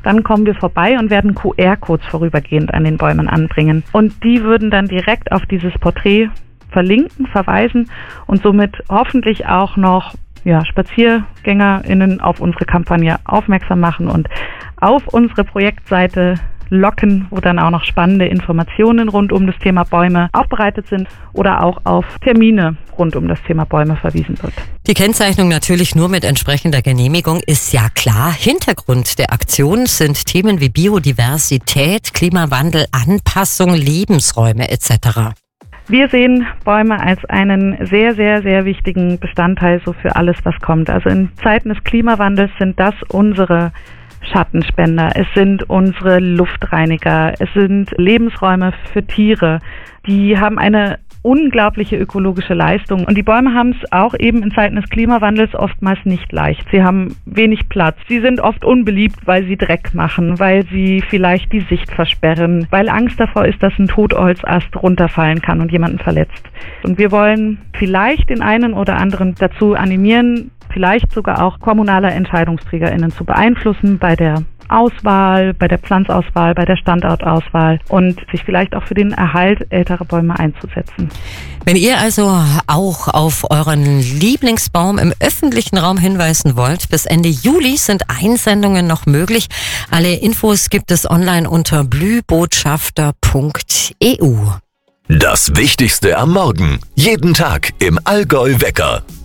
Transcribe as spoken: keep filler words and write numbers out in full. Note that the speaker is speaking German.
Dann kommen wir vorbei und werden Q R-Codes vorübergehend an den Bäumen anbringen. Und die würden dann direkt auf dieses Porträt verlinken, verweisen und somit hoffentlich auch noch ja, SpaziergängerInnen auf unsere Kampagne aufmerksam machen und auf unsere Projektseite locken, wo dann auch noch spannende Informationen rund um das Thema Bäume aufbereitet sind oder auch auf Termine rund um das Thema Bäume verwiesen wird. Die Kennzeichnung natürlich nur mit entsprechender Genehmigung ist ja klar. Hintergrund der Aktion sind Themen wie Biodiversität, Klimawandel, Anpassung, Lebensräume et cetera. Wir sehen Bäume als einen sehr, sehr, sehr wichtigen Bestandteil so für alles, was kommt. Also in Zeiten des Klimawandels sind das unsere Schattenspender, es sind unsere Luftreiniger, es sind Lebensräume für Tiere. Die haben eine unglaubliche ökologische Leistung. Und die Bäume haben es auch eben in Zeiten des Klimawandels oftmals nicht leicht. Sie haben wenig Platz. Sie sind oft unbeliebt, weil sie Dreck machen, weil sie vielleicht die Sicht versperren, weil Angst davor ist, dass ein Totholzast runterfallen kann und jemanden verletzt. Und wir wollen vielleicht den einen oder anderen dazu animieren, vielleicht sogar auch kommunale EntscheidungsträgerInnen zu beeinflussen bei der Auswahl, bei der Pflanzauswahl, bei der Standortauswahl und sich vielleicht auch für den Erhalt älterer Bäume einzusetzen. Wenn ihr also auch auf euren Lieblingsbaum im öffentlichen Raum hinweisen wollt, bis Ende Juli sind Einsendungen noch möglich. Alle Infos gibt es online unter blühbotschafter punkt e u. Das Wichtigste am Morgen. Jeden Tag im Allgäu Wecker.